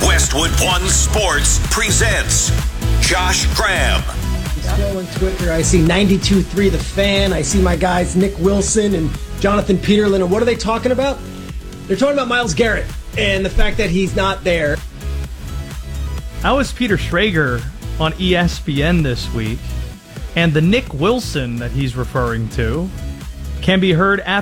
Westwood One Sports presents Josh Graham. Still on Twitter, I see 92.3 The Fan. I see my guys Nick Wilson and Jonathan Peterlin. And what are they talking about? They're talking about Myles Garrett and the fact that he's not there. How is Peter Schrager on ESPN this week? And the Nick Wilson that he's referring to can be heard after